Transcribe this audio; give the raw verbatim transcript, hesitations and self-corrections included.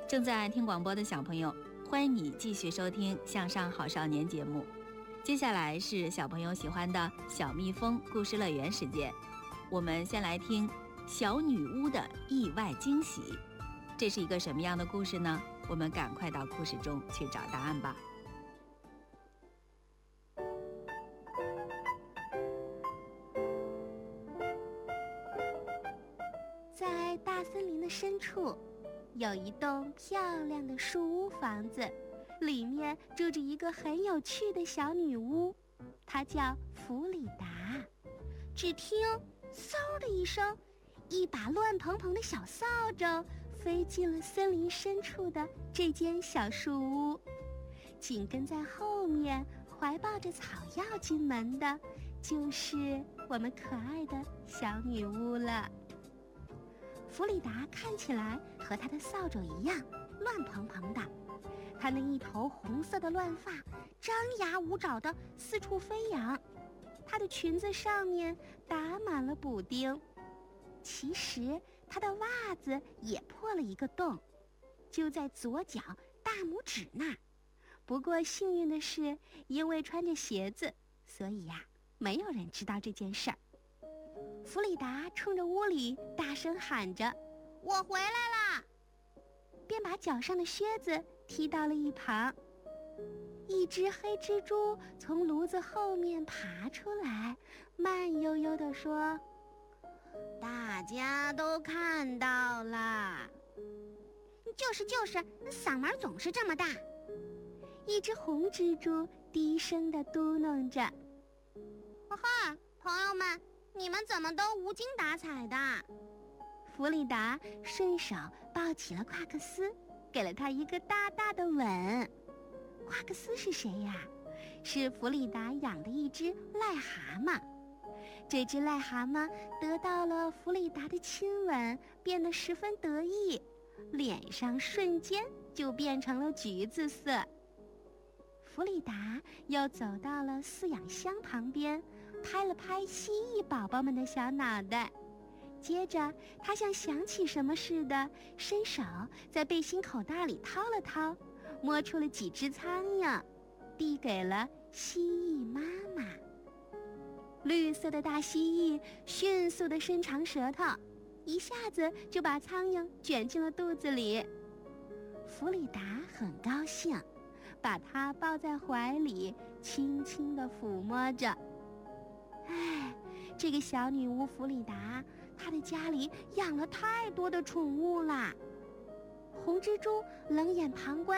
正在听广播的小朋友，欢迎你继续收听《向上好少年》节目。接下来是小朋友喜欢的小蜜蜂故事乐园时间，我们先来听小女巫的意外惊喜。这是一个什么样的故事呢？我们赶快到故事中去找答案吧。 在大森林的深处，有一栋漂亮的树屋房子，里面住着一个很有趣的小女巫，她叫弗里达。只听嗖的一声，一把乱蓬蓬的小扫帚飞进了森林深处的这间小树屋，紧跟在后面怀抱着草药进门的就是我们可爱的小女巫了。弗里达看起来和她的扫帚一样乱蓬蓬的，她那一头红色的乱发张牙舞爪地四处飞扬，她的裙子上面打满了补丁，其实她的袜子也破了一个洞，就在左脚大拇指那儿。不过幸运的是，因为穿着鞋子，所以呀、啊，没有人知道这件事儿。弗里达冲着屋里大声喊着：“我回来啦！”便把脚上的靴子踢到了一旁。一只黑蜘蛛从炉子后面爬出来，慢悠悠地说：“大家都看到啦。”就是就是，嗓门总是这么大。一只红蜘蛛低声地嘟囔着：“哈哈，朋友们，你们怎么都无精打采的？”弗里达顺手抱起了夸克斯，给了他一个大大的吻。夸克斯是谁呀？是弗里达养的一只癞蛤蟆。这只癞蛤蟆得到了弗里达的亲吻，变得十分得意，脸上瞬间就变成了橘子色。弗里达又走到了饲养箱旁边，拍了拍蜥蜴宝宝们的小脑袋，接着他像想起什么似的，伸手在背心口袋里掏了掏，摸出了几只苍蝇，递给了蜥蜴妈妈。绿色的大蜥蜴迅速地伸长舌头，一下子就把苍蝇卷进了肚子里。弗里达很高兴，把它抱在怀里，轻轻地抚摸着。哎，这个小女巫弗里达，她的家里养了太多的宠物啦。红蜘蛛冷眼旁观，